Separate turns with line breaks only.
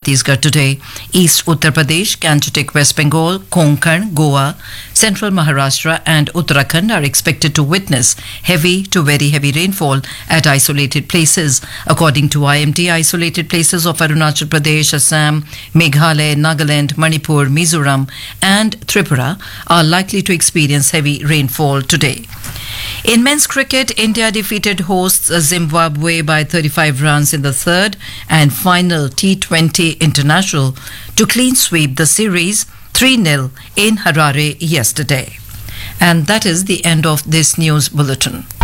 Chhattisgarh today. East Uttar Pradesh, Gangetic West Bengal, Konkan, Goa, Central Maharashtra and Uttarakhand are expected to witness heavy to very heavy rainfall at isolated places. According to IMD, isolated places of Arunachal Pradesh, Assam, Meghalaya, Nagaland, Manipur, Mizoram and Tripura are likely to experience heavy rainfall today. In men's cricket, India defeated hosts Zimbabwe by 35 runs in the third and final T20 international to clean sweep the series 3-0 in Harare yesterday. And that is the end of this news bulletin.